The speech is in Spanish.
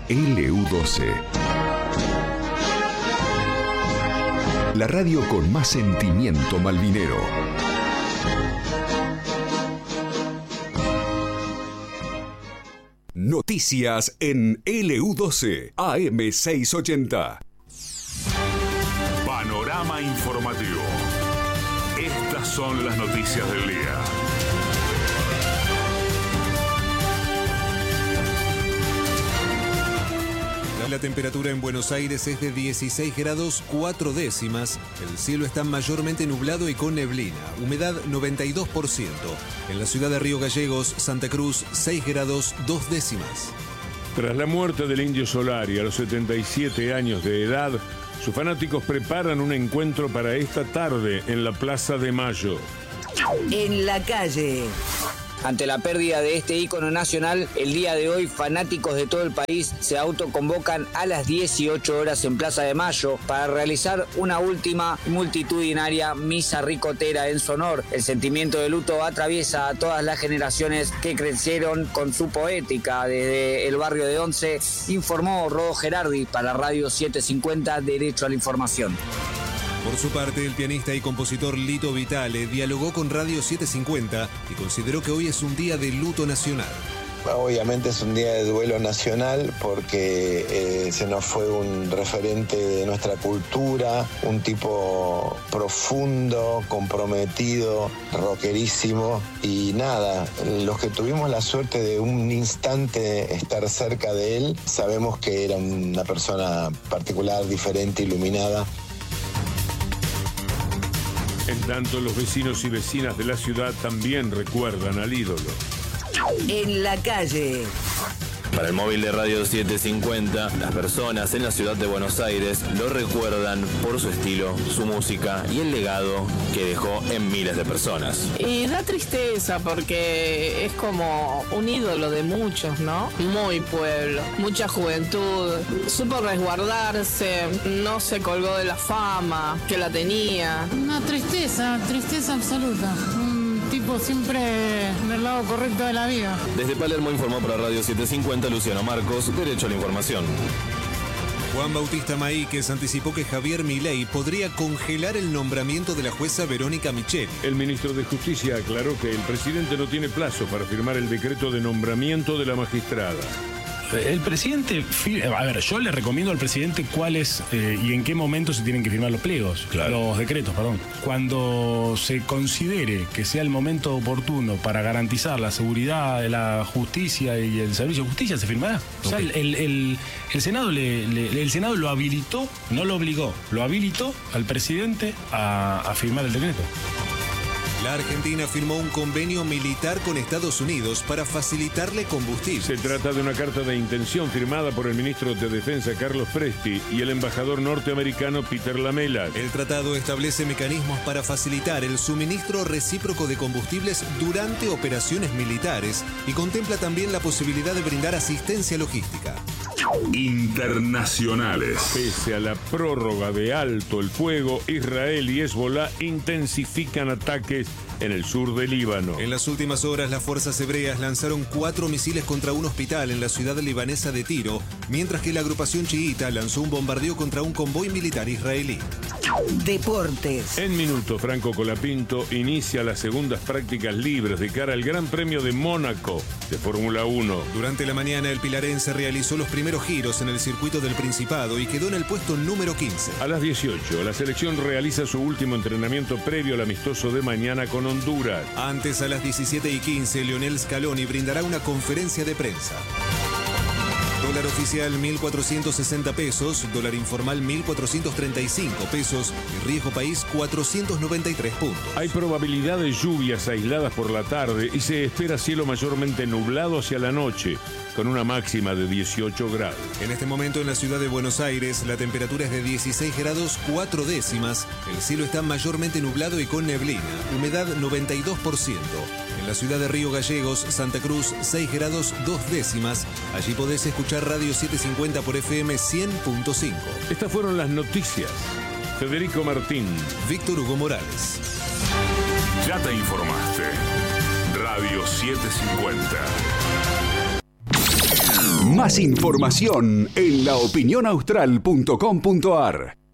LU12. La radio con más sentimiento malvinero. Noticias en LU12 AM 680. Panorama informativo. Estas son las noticias del día. La temperatura en Buenos Aires es de 16 grados 4 décimas. El cielo está mayormente nublado y con neblina. Humedad 92%. En la ciudad de Río Gallegos, Santa Cruz, 6 grados 2 décimas. Tras la muerte del Indio Solari a los 77 años de edad, sus fanáticos preparan un encuentro para esta tarde en la Plaza de Mayo. En la calle. Ante la pérdida de este ícono nacional, el día de hoy fanáticos de todo el país se autoconvocan a las 18 horas en Plaza de Mayo para realizar una última multitudinaria misa ricotera en su honor. El sentimiento de luto atraviesa a todas las generaciones que crecieron con su poética. Desde el barrio de Once, informó Rodo Gerardi para Radio 750 Derecho a la Información. Por su parte, el pianista y compositor Lito Vitale dialogó con Radio 750 y consideró que hoy es un día de luto nacional. Obviamente es un día de duelo nacional porque se nos fue un referente de nuestra cultura, un tipo profundo, comprometido, rockerísimo y nada, los que tuvimos la suerte de un instante estar cerca de él, sabemos que era una persona particular, diferente, iluminada. En tanto, los vecinos y vecinas de la ciudad también recuerdan al ídolo. En la calle. Para el móvil de Radio 750, las personas en la ciudad de Buenos Aires lo recuerdan por su estilo, su música y el legado que dejó en miles de personas. Y da tristeza porque es como un ídolo de muchos, ¿no? Muy pueblo, mucha juventud, supo resguardarse, no se colgó de la fama que la tenía. Una tristeza absoluta. Tipo siempre del lado correcto de la vida. Desde Palermo informó para Radio 750 Luciano Marcos, Derecho a la Información. Juan Bautista Maíquez anticipó que Javier Milei podría congelar el nombramiento de la jueza Verónica Micheli. El ministro de Justicia aclaró que el presidente no tiene plazo para firmar el decreto de nombramiento de la magistrada. El presidente, a ver, yo le recomiendo al presidente cuáles y en qué momento se tienen que firmar los pliegos, los decretos, perdón. Cuando se considere que sea el momento oportuno para garantizar la seguridad de la justicia y el servicio de justicia, se firmará. O sea, el Senado el Senado lo habilitó, no lo obligó, lo habilitó al presidente a firmar el decreto. La Argentina firmó un convenio militar con Estados Unidos para facilitarle combustible. Se trata de una carta de intención firmada por el ministro de Defensa Carlos Presti y el embajador norteamericano Peter Lamela. El tratado establece mecanismos para facilitar el suministro recíproco de combustibles durante operaciones militares y contempla también la posibilidad de brindar asistencia logística. Internacionales. Pese a la prórroga de alto el fuego, Israel y Hezbolá intensifican ataques en el sur del Líbano. En las últimas horas, las fuerzas hebreas lanzaron 4 misiles contra un hospital en la ciudad libanesa de Tiro, mientras que la agrupación chiita lanzó un bombardeo contra un convoy militar israelí. Deportes. En minutos, Franco Colapinto inicia las segundas prácticas libres de cara al Gran Premio de Mónaco de Fórmula 1. Durante la mañana, el pilarense realizó los primeros giros en el circuito del Principado y quedó en el puesto número 15. A las 18, la selección realiza su último entrenamiento previo al amistoso de mañana con Honduras. Antes, a las 17:15, Lionel Scaloni brindará una conferencia de prensa. Dólar oficial 1.460 pesos, dólar informal 1.435 pesos y riesgo país 493 puntos. Hay probabilidad de lluvias aisladas por la tarde y se espera cielo mayormente nublado hacia la noche, con una máxima de 18 grados. En este momento en la ciudad de Buenos Aires la temperatura es de 16 grados 4 décimas, el cielo está mayormente nublado y con neblina, humedad 92%. En la ciudad de Río Gallegos, Santa Cruz, 6 grados 2 décimas. Allí podés escuchar Radio 750 por FM 100.5. Estas fueron las noticias. Federico Martín. Víctor Hugo Morales. Ya te informaste. Radio 750. Más información en laopinionaustral.com.ar.